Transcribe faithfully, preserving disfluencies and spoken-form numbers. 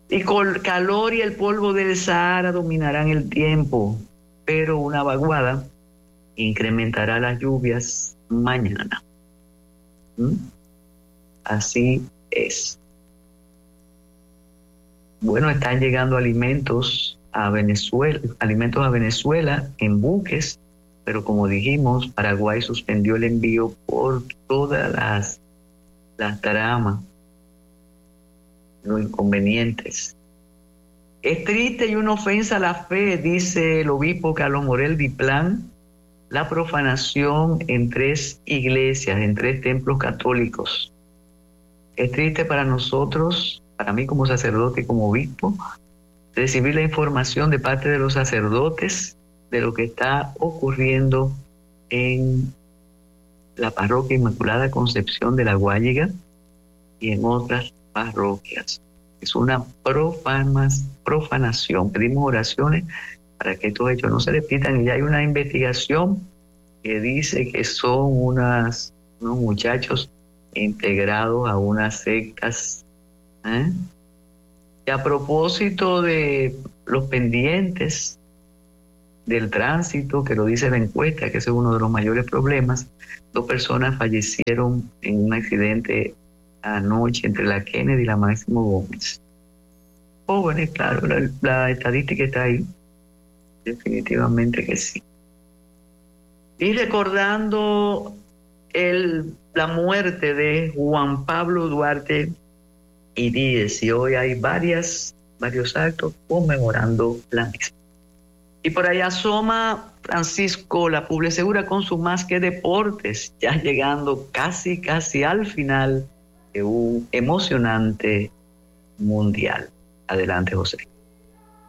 Y con el calor y el polvo del Sahara dominarán el tiempo, pero una vaguada incrementará las lluvias mañana. ¿Mm? Así es. Bueno, están llegando alimentos a Venezuela, alimentos a Venezuela en buques, pero como dijimos, Paraguay suspendió el envío por todas las, las tramas, los inconvenientes. Es triste y una ofensa a la fe, dice el obispo Carlos Morel Diplán, la profanación en tres iglesias, en tres templos católicos. Es triste para nosotros, para mí como sacerdote y como obispo, recibir la información de parte de los sacerdotes de lo que está ocurriendo en la parroquia Inmaculada Concepción de La Guayiga y en otras parroquias. Es una profanación. Pedimos oraciones para que estos hechos no se repitan, y ya hay una investigación que dice que son unas, unos muchachos integrados a unas sectas. ¿eh? Y a propósito de los pendientes del tránsito, que lo dice la encuesta, que ese es uno de los mayores problemas, dos personas fallecieron en un accidente anoche entre la Kennedy y la Máximo Gómez. Jóvenes, claro, la, la estadística está ahí, definitivamente que sí. Y recordando el, la muerte de Juan Pablo Duarte y Díez, y hoy hay varias, varios actos conmemorando la misma. Y por allá asoma Francisco La Publisegura con su Más que Deportes, ya llegando casi, casi al final de un emocionante mundial. Adelante, José.